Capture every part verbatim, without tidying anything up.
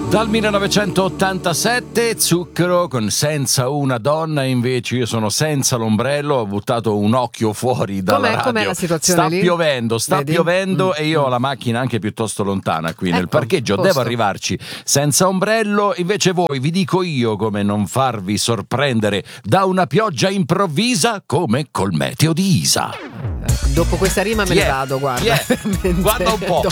Dal millenovecentottantasette, Zucchero con Senza una donna, invece io sono senza l'ombrello, ho buttato un occhio fuori dalla com'è, radio. Com'è la situazione sta lì? piovendo, sta Vedi? piovendo Mm. e io ho la macchina anche piuttosto lontana qui nel Ecco, parcheggio, posto. devo arrivarci senza ombrello, invece voi vi dico io come non farvi sorprendere da una pioggia improvvisa come col meteo di Isa. Dopo questa rima me Chi ne è? vado, guarda. Chi è? veramente. Guarda un po'.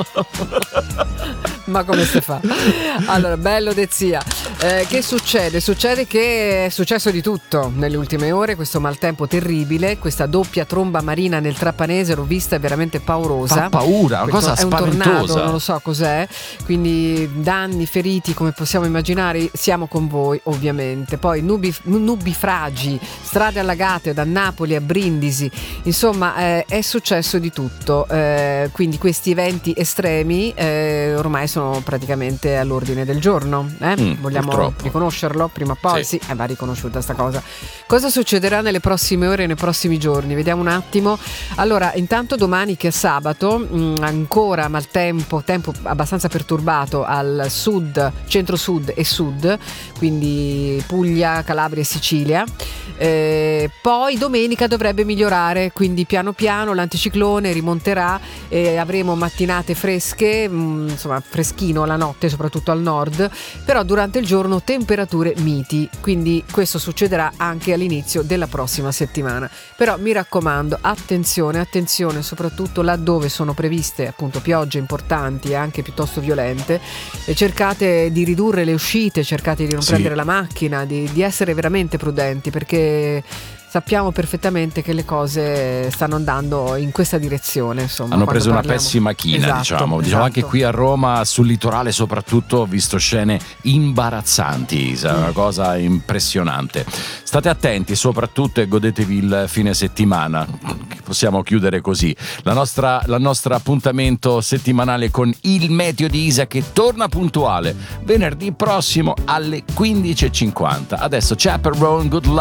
Ma come si fa? Allora, bello Dezia. Eh, che succede? Succede che è successo di tutto nelle ultime ore, questo maltempo terribile, questa doppia tromba marina nel Trapanese, l'ho vista, è veramente paurosa. Fa paura, una Questo cosa è un spaventosa. tornado, non lo so cos'è, quindi danni, feriti, come possiamo immaginare, siamo con voi ovviamente. Poi nubi, nubifragi, strade allagate da Napoli a Brindisi, insomma eh, è successo di tutto, eh, quindi questi eventi estremi eh, ormai sono praticamente all'ordine del giorno, eh? Mm, Vogliamo purtroppo. riconoscerlo prima o poi? Sì. Sì, eh, va riconosciuta sta cosa. Cosa succederà nelle prossime ore e nei prossimi giorni? Vediamo un attimo. Allora, intanto domani che è sabato, mh, ancora maltempo, tempo abbastanza perturbato al sud, centro-sud e sud, quindi Puglia, Calabria e Sicilia. Eh, poi domenica dovrebbe migliorare, quindi piano piano l'anticiclone rimonterà e avremo mattinate fresche, mh, insomma freschino la notte soprattutto al nord, però durante il giorno temperature miti, quindi questo succederà anche all'inizio della prossima settimana. Però mi raccomando, attenzione, attenzione soprattutto laddove sono previste appunto piogge importanti e anche piuttosto violente, e cercate di ridurre le uscite, cercate di non Sì. prendere la macchina, di, di essere veramente prudenti, perché sappiamo perfettamente che le cose stanno andando in questa direzione, insomma. Hanno quando preso una parliamo- pessima china, Esatto, diciamo. esatto. Diciamo anche qui a Roma, sul litorale soprattutto, ho visto scene imbarazzanti, Isa, una cosa impressionante. State attenti soprattutto e godetevi il fine settimana. Possiamo chiudere così la nostra, la nostra appuntamento settimanale con il meteo di Isa, che torna puntuale venerdì prossimo alle quindici e cinquanta. Adesso Chaperone, good luck.